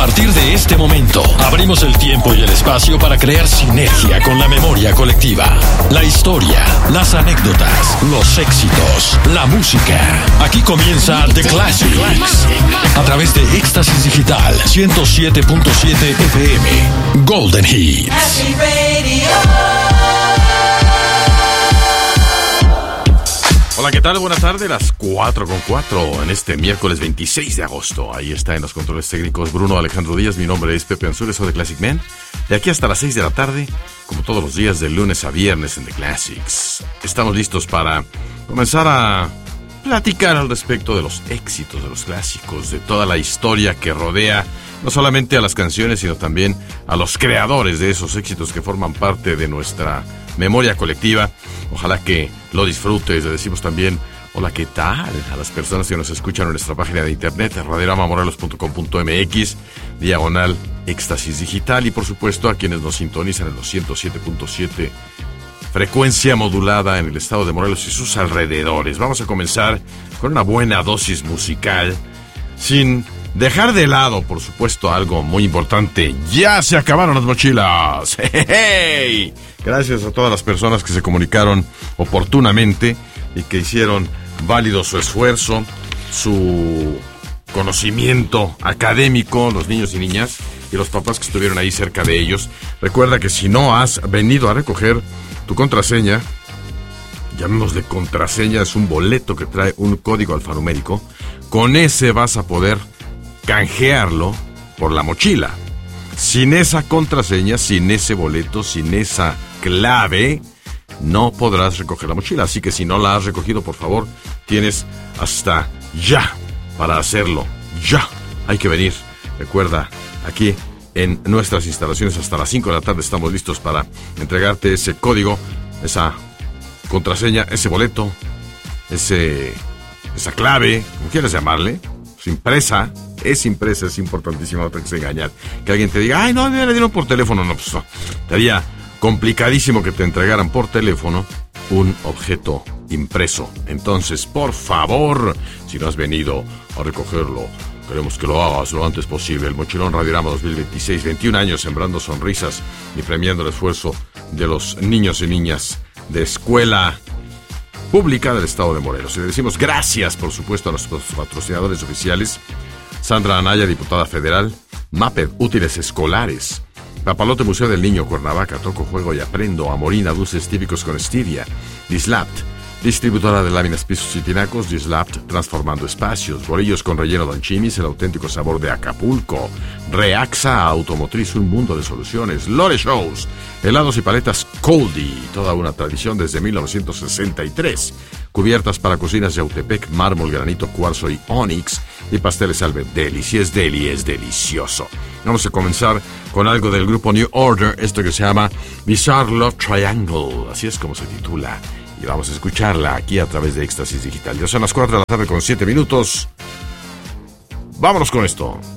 partir de este momento, abrimos el tiempo y el espacio para crear sinergia con la memoria colectiva. La historia, las anécdotas, los éxitos, la música. Aquí comienza The Classics. A través de Éxtasis Digital 107.7 FM. Golden Hits. Hola, ¿qué tal? Buenas tardes, las 4:04 en este miércoles 26 de agosto. Ahí está en los controles técnicos Bruno Alejandro Díaz. Mi nombre es Pepe Ansures, soy de Classic Man. De aquí hasta las 6 de la tarde, como todos los días de lunes a viernes en The Classics. Estamos listos para comenzar a platicar al respecto de los éxitos, de los clásicos, de toda la historia que rodea no solamente a las canciones, sino también a los creadores de esos éxitos que forman parte de nuestra memoria colectiva. Ojalá que lo disfrutes. Le decimos también hola, ¿qué tal? A las personas que nos escuchan en nuestra página de internet, radioramamorelos.com.mx, diagonal Éxtasis Digital, y por supuesto a quienes nos sintonizan en los 107.7 frecuencia modulada en el estado de Morelos y sus alrededores. Vamos a comenzar con una buena dosis musical, sin dejar de lado, por supuesto, algo muy importante. ¡Ya se acabaron las mochilas! ¡Hey! Gracias a todas las personas que se comunicaron oportunamente y que hicieron válido su esfuerzo, su conocimiento académico, los niños y niñas y los papás que estuvieron ahí cerca de ellos. Recuerda que si no has venido a recoger tu contraseña, llamémosle contraseña, es un boleto que trae un código alfanumérico. Con ese vas a poder canjearlo por la mochila. Sin esa contraseña, sin ese boleto, sin esa clave, no podrás recoger la mochila. Así que si no la has recogido, por favor, tienes hasta ya para hacerlo. Ya, hay que venir. Recuerda, aquí en nuestras instalaciones hasta las 5 de la tarde estamos listos para entregarte ese código, esa contraseña, ese boleto, esa clave, como quieras llamarle. Es impresa, es importantísimo, no te dejes engañar. Que alguien te diga, ay, no, me la dieron por teléfono. No, pues no. Estaría complicadísimo que te entregaran por teléfono un objeto impreso. Entonces, por favor, si no has venido a recogerlo, queremos que lo hagas lo antes posible. El Mochilón Radiorama 2026, 21 años sembrando sonrisas y premiando el esfuerzo de los niños y niñas de escuela pública del estado de Morelos. Y le decimos gracias, por supuesto, a nuestros patrocinadores oficiales: Sandra Anaya, diputada federal; Maped, útiles escolares; Papalote, Museo del Niño, Cuernavaca; Toco, Juego y Aprendo; Amorina, dulces típicos con stevia; Dislapt, distribuidora de láminas, pisos y tinacos; Dislapt, transformando espacios; Bolillos con relleno Don Chimis, el auténtico sabor de Acapulco; Reaxa Automotriz, un mundo de soluciones; Lore Shows, helados y paletas Coldy, toda una tradición desde 1963; Cubiertas para cocinas Yautepec, mármol, granito, cuarzo y onix; y pasteles Albert Deli. Si es deli, es delicioso. Vamos a comenzar con algo del grupo New Order, esto que se llama Bizarre Love Triangle, así es como se titula. Y vamos a escucharla aquí a través de Éxtasis Digital. Ya son las 4 de la tarde con 7 minutos. Vámonos con esto.